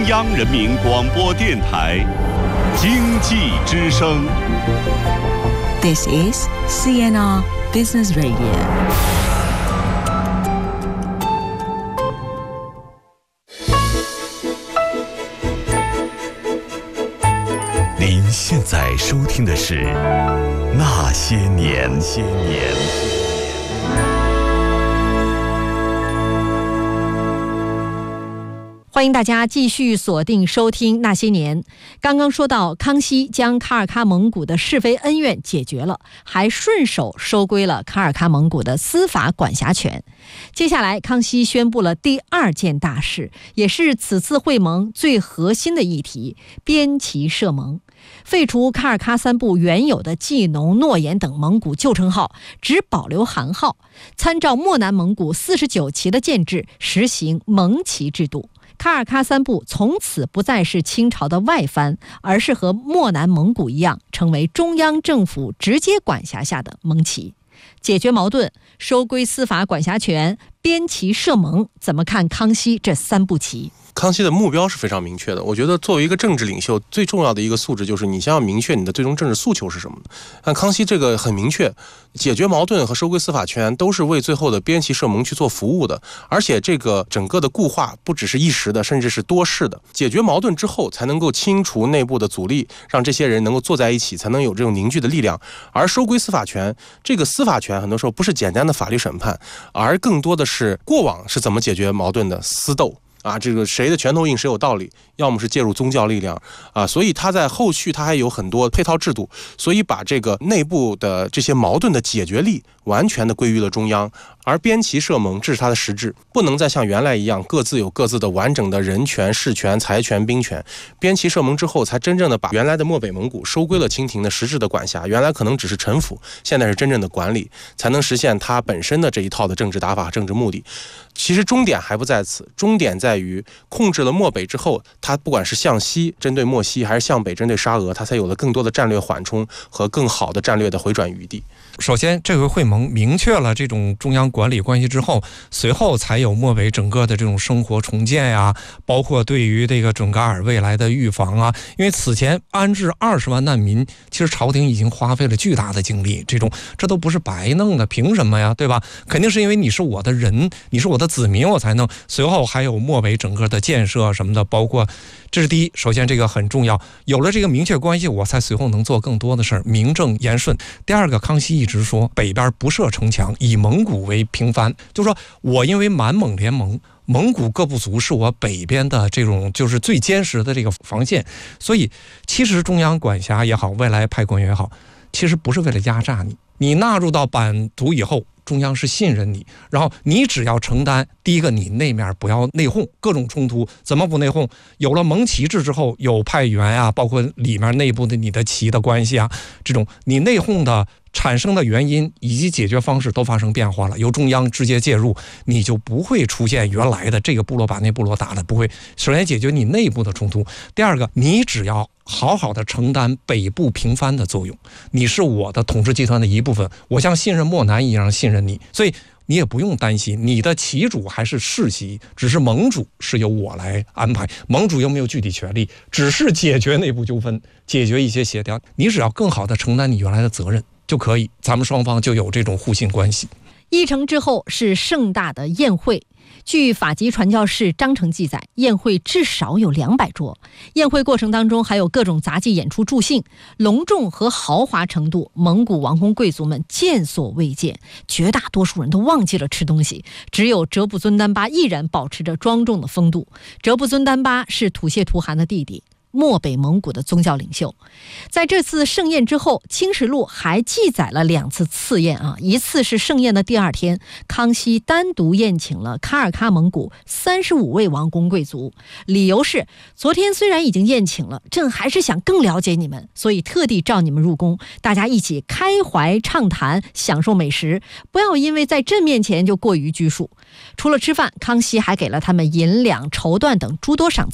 央人民广播电台经济之声。 This is CNR Business Radio。 您现在收听的是《那些年》。 欢迎大家继续锁定收听《那些年》。刚刚说到，康熙将卡尔喀蒙古的是非恩怨解决了，还顺手收归了卡尔喀蒙古的司法管辖权。接下来，康熙宣布了第二件大事，也是此次会盟最核心的议题——边旗设盟。废除卡尔喀三部原有的冀农、诺言等蒙古旧称号，只保留汗号，参照漠南蒙古49旗的建制，实行蒙旗制度。卡尔喀三部从此不再是清朝的外藩，而是和漠南蒙古一样，成为中央政府直接管辖下的蒙旗。解决矛盾，收归司法管辖权，边旗设盟，怎么看康熙这三步棋？ 康熙的目标是非常明确的。我觉得作为一个政治领袖，最重要的一个素质就是你先要明确你的最终政治诉求是什么。但康熙这个很明确，解决矛盾和收归司法权都是为最后的边旗设盟去做服务的，而且这个整个的固化不只是一时的，甚至是多事的。解决矛盾之后，才能够清除内部的阻力，让这些人能够坐在一起，才能有这种凝聚的力量。而收归司法权，这个司法权很多时候不是简单的法律审判，而更多的是过往是怎么解决矛盾的私斗。这个谁的拳头硬谁有道理，要么是介入宗教力量所以他在后续他还有很多配套制度，所以把这个内部的这些矛盾的解决力完全的归于了中央。而边旗设盟，这是他的实质，不能再像原来一样各自有各自的完整的人权、事权、财权、兵权。边旗设盟之后，才真正的把原来的漠北蒙古收归了清廷的实质的管辖，原来可能只是臣服，现在是真正的管理，才能实现他本身的这一套的政治打法、政治目的。其实终点还不在此，终点在于控制了漠北之后，他不管是向西针对漠西，还是向北针对沙俄，他才有了更多的战略缓冲和更好的战略的回转余地。 首先，这回会盟明确了这种中央管理关系之后，随后才有漠北整个的这种生活重建呀，包括对于这个准噶尔未来的预防啊。因为此前安置20万难民，其实朝廷已经花费了巨大的精力，这都不是白弄的，凭什么呀？对吧？肯定是因为你是我的人，你是我的子民，我才弄。随后还有漠北整个的建设什么的，包括这是第一。首先这个很重要，有了这个明确关系，我才随后能做更多的事儿，名正言顺。第二个，康熙一直说北边不设城墙，以蒙古为平藩，就说我因为满蒙联盟，蒙古各部族是我北边的这种就是最坚实的这个防线，所以其实中央管辖也好，未来派官员也好，其实不是为了压榨你，你纳入到版图以后，中央是信任你，然后你只要承担，第一个你那面不要内讧，各种冲突怎么不内讧？有了蒙旗制之后，有派员啊，包括里面内部的你的旗的关系啊，这种你内讧的产生的原因以及解决方式都发生变化了，由中央直接介入，你就不会出现原来的这个部落把那部落打了，不会。首先解决你内部的冲突，第二个，你只要好好的承担北部平藩的作用，你是我的统治集团的一部分，我像信任漠南一样信任你，所以你也不用担心你的旗主还是世袭，只是盟主是由我来安排，盟主又没有具体权利，只是解决内部纠纷，解决一些协调，你只要更好的承担你原来的责任就可以，咱们双方就有这种互信关系。 议程之后是盛大的宴会。据法籍传教士章程记载，宴会至少有200桌。宴会过程当中还有各种杂技演出助兴，隆重和豪华程度，蒙古王公贵族们见所未见，绝大多数人都忘记了吃东西，只有哲布尊丹巴依然保持着庄重的风度。哲布尊丹巴是土谢图汗的弟弟，漠北蒙古的宗教领袖。在这次盛宴之后，清实录还记载了2次赐宴一次是盛宴的第2天，康熙单独宴请了卡尔喀蒙古35位王公贵族，理由是昨天虽然已经宴请了，朕还是想更了解你们，所以特地召你们入宫，大家一起开怀畅谈，享受美食，不要因为在朕面前就过于拘束。除了吃饭，康熙还给了他们银两、绸缎等诸多赏赐。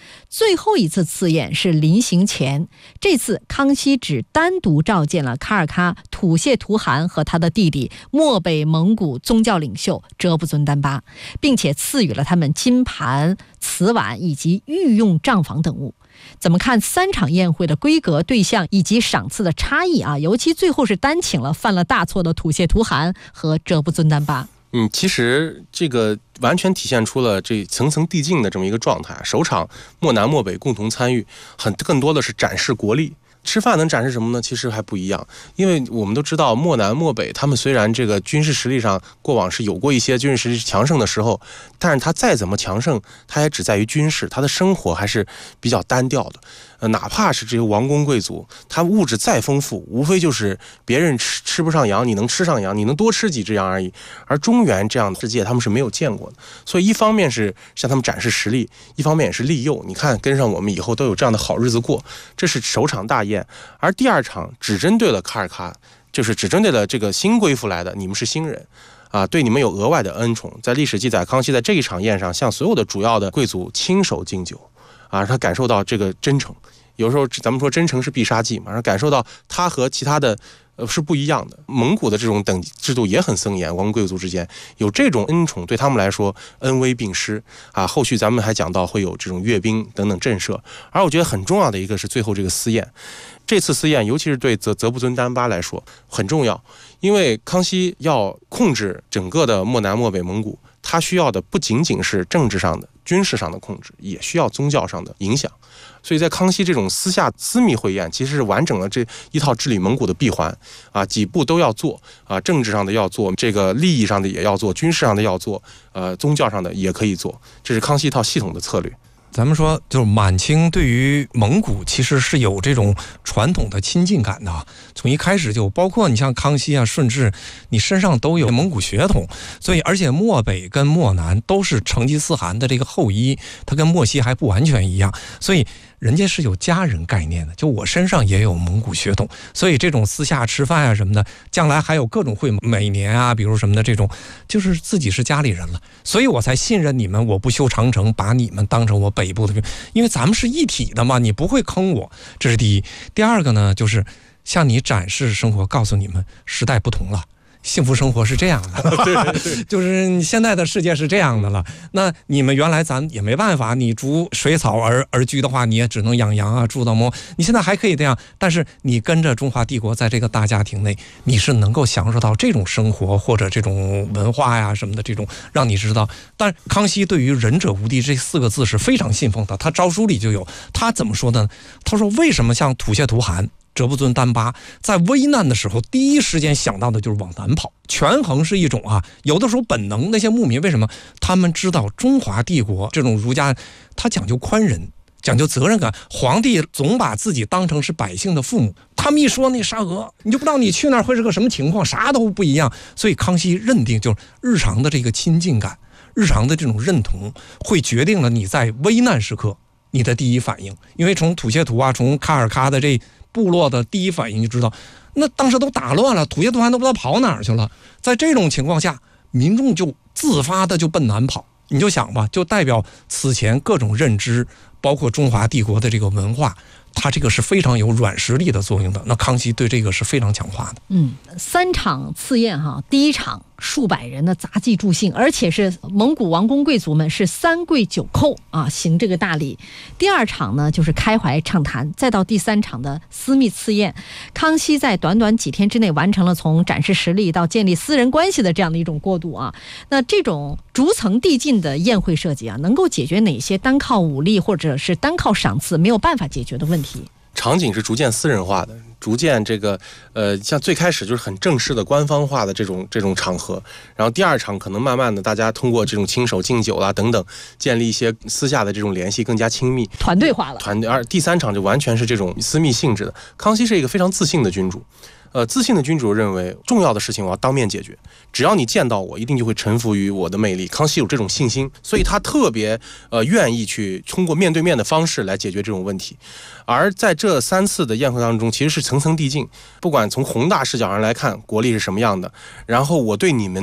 最后一次赐宴是临行前，这次康熙只单独召见了卡尔喀吐谢图汗和他的弟弟漠北蒙古宗教领袖哲布尊丹巴，并且赐予了他们金盘、瓷碗以及御用帐房等物。怎么看3场宴会的规格、对象以及赏赐的差异啊？尤其最后是单请了犯了大错的吐谢图汗和哲布尊丹巴。 其实这个完全体现出了这层层递进的这么一个状态。首场漠南漠北共同参与，更多的是展示国力。吃饭能展示什么呢？其实还不一样，因为我们都知道漠南漠北他们虽然这个军事实力上过往是有过一些军事实力强盛的时候，但是他再怎么强盛，他也只在于军事，他的生活还是比较单调的。哪怕是这些王公贵族，他物质再丰富，无非就是别人吃不上羊，你能吃上羊，你能多吃几只羊而已。而中原这样的世界，他们是没有见过的。所以一方面是向他们展示实力，一方面也是利诱。你看，跟上我们以后都有这样的好日子过。这是首场大宴，而第2场只针对了卡尔喀，就是只针对了这个新归附来的，你们是新人。对你们有额外的恩宠。在历史记载，康熙在这一场宴上向所有的主要的贵族亲手敬酒，让他感受到这个真诚。有时候咱们说真诚是必杀技嘛，让感受到他和其他的是不一样的。蒙古的这种等级制度也很森严，王公贵族之间有这种恩宠，对他们来说恩威并施后续咱们还讲到会有这种阅兵等等震慑。而我觉得很重要的一个是最后这个私宴。这次私宴尤其是对哲布尊丹巴来说很重要，因为康熙要控制整个的漠南漠北蒙古，他需要的不仅仅是政治上的军事上的控制，也需要宗教上的影响。所以在康熙这种私下私密会宴，其实是完整了这一套治理蒙古的闭环几步都要做政治上的要做，这个利益上的也要做，军事上的要做，宗教上的也可以做，这是康熙一套系统的策略。 咱们说，就是满清对于蒙古其实是有这种传统的亲近感的，从一开始就包括你像康熙顺治，你身上都有蒙古血统，所以而且漠北跟漠南都是成吉思汗的这个后裔，他跟漠西还不完全一样，所以人家是有家人概念的，就我身上也有蒙古血统，所以这种私下吃饭什么的，将来还有各种会，每年比如什么的这种，就是自己是家里人了，所以我才信任你们，我不修长城，把你们当成我北部的，因为咱们是一体的嘛，你不会坑我，这是第一。第二个呢，就是向你展示生活，告诉你们时代不同了。幸福生活是这样的对就是你现在的世界是这样的了，那你们原来咱也没办法，你逐水草而居的话，你也只能养羊住到你现在还可以这样，但是你跟着中华帝国在这个大家庭内，你是能够享受到这种生活或者这种文化什么的，这种让你知道。但康熙对于仁者无敌这4个字是非常信奉的，他诏书里就有，他怎么说呢？他说为什么像吐谢图汗、哲布尊丹巴在危难的时候第一时间想到的就是往南跑？权衡是一种有的时候本能，那些牧民为什么他们知道中华帝国这种儒家他讲究宽仁，讲究责任感，皇帝总把自己当成是百姓的父母，他们一说那沙俄，你就不知道你去那儿会是个什么情况，啥都不一样。所以康熙认定就是日常的这个亲近感，日常的这种认同会决定了你在危难时刻你的第一反应。因为从吐谢图从卡尔喀的这部落的第一反应就知道，那当时都打乱了，吐谢图汗都不知道跑哪儿去了。在这种情况下，民众就自发的就奔南跑。你就想吧，就代表此前各种认知，包括中华帝国的这个文化，它这个是非常有软实力的作用的。那康熙对这个是非常强化的。 3场赐宴第一场数百人的杂技助兴，而且是蒙古王公贵族们是3跪9叩行这个大礼。第2场呢就是开怀畅谈，再到第3场的私密赐宴。康熙在短短几天之内完成了从展示实力到建立私人关系的这样的一种过渡那这种逐层递进的宴会设计能够解决哪些单靠武力或者是单靠赏赐没有办法解决的问题？ 场景是逐渐私人化的，逐渐这个像最开始就是很正式的官方化的这种场合，然后第2场可能慢慢的大家通过这种亲手敬酒等等，建立一些私下的这种联系，更加亲密， 团队化了。 而第3场就完全是这种私密性质的。康熙是一个非常自信的君主。自信的君主认为重要的事情我要当面解决，只要你见到我，一定就会臣服于我的魅力。康熙有这种信心，所以他特别愿意去通过面对面的方式来解决这种问题。而在这3次的宴会当中，其实是层层递进，不管从宏大视角上来看国力是什么样的，然后我对你们的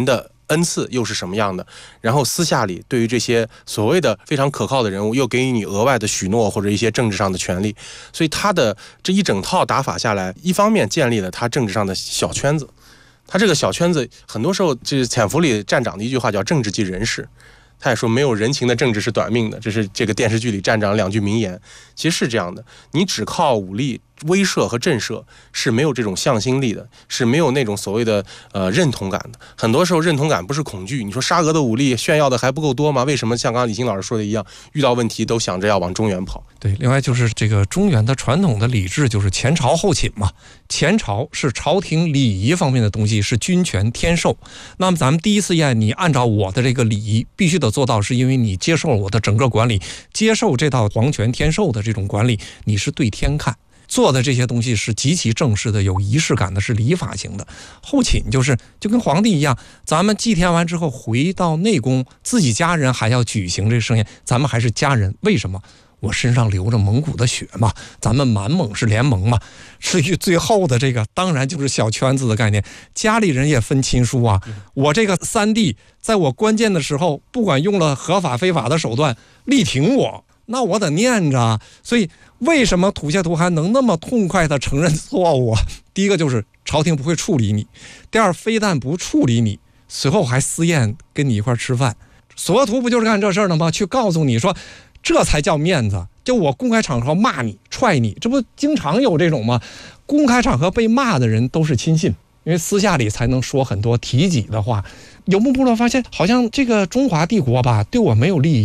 恩赐又是什么样的，然后私下里对于这些所谓的非常可靠的人物又给予你额外的许诺或者一些政治上的权利，所以他的这一整套打法下来，一方面建立了他政治上的小圈子，他这个小圈子很多时候就是潜伏里站长的一句话叫政治即人事，他也说没有人情的政治是短命的，这是这个电视剧里站长2句名言，其实是这样的，你只靠武力威慑和震慑是没有这种向心力的，是没有那种所谓的认同感的。很多时候认同感不是恐惧，你说沙俄的武力炫耀的还不够多吗？为什么像刚刚李欣老师说的一样，遇到问题都想着要往中原跑？ 对，另外就是这个中原的传统的礼制就是前朝后寝嘛，前朝是朝廷礼仪方面的东西，是君权天授。那么咱们第一次宴，你按照我的这个礼仪必须得做到，是因为你接受了我的整个管理，接受这套皇权天授的这种管理，你是对天看。做的这些东西是极其正式的，有仪式感的，是礼法型的。后寝就跟皇帝一样，咱们祭天完之后回到内宫，自己家人还要举行这个盛宴，咱们还是家人。为什么？我身上流着蒙古的血嘛，咱们满蒙是联盟嘛。至于最后的这个，当然就是小圈子的概念，家里人也分亲疏啊。我这个三弟在我关键的时候，不管用了合法非法的手段力挺我，那我得念着。所以为什么土谢图汗能那么痛快地承认错误？第一个就是朝廷不会处理你，第二非但不处理你，随后还私宴跟你一块吃饭。索额图不就是干这事儿的吗？去告诉你说这才叫面子，就我公开场合骂你踹你，这不经常有这种吗？公开场合被骂的人都是亲信，因为私下里才能说很多提己的话。游牧部落发现好像这个中华帝国吧对我没有利益，